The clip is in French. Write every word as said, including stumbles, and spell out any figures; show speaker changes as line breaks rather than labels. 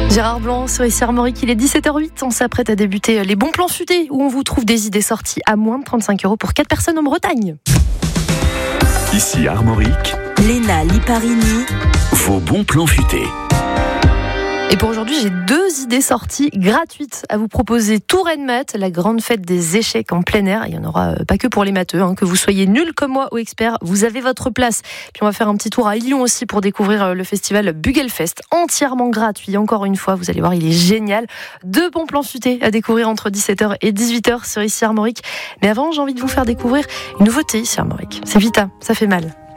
Gérard Blanc sur ici Armorique, il est dix-sept heures huit. On s'apprête à débuter les bons plans futés où on vous trouve des idées sorties à moins de trente-cinq euros pour quatre personnes en Bretagne.
Ici Armorique,
Léna Liparini,
vos bons plans futés.
Et pour aujourd'hui, j'ai deux idées sorties gratuites à vous proposer. Touraine Maths, la grande fête des échecs en plein air. Il y en aura pas que pour les matheux, hein. Que vous soyez nul comme moi ou expert, vous avez votre place. Puis on va faire un petit tour à Lyon aussi pour découvrir le festival Bugelfest, entièrement gratuit. Encore une fois, vous allez voir, il est génial. Deux bons plans futés à découvrir entre dix-sept heures et dix-huit heures sur ici Armorique. Mais avant, j'ai envie de vous faire découvrir une nouveauté ici Armorique. C'est Vita, ça fait mal.